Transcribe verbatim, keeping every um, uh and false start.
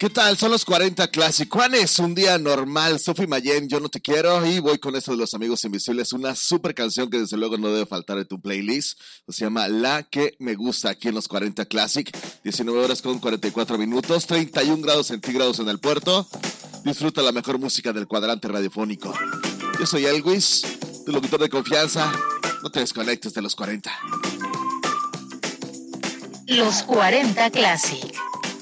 ¿Qué tal? Son los cuarenta Classic. Juan, es un día normal. Sophie Mayen, Yo no te quiero. Y voy con esto de Los Amigos Invisibles. Una super canción que desde luego no debe faltar en tu playlist. Se llama La que me gusta aquí en los cuarenta Classic. diecinueve horas con cuarenta y cuatro minutos. treinta y un grados centígrados en el puerto. Disfruta la mejor música del cuadrante radiofónico. Yo soy Elvis, tu locutor de confianza. No te desconectes de los cuarenta. Los cuarenta Classic.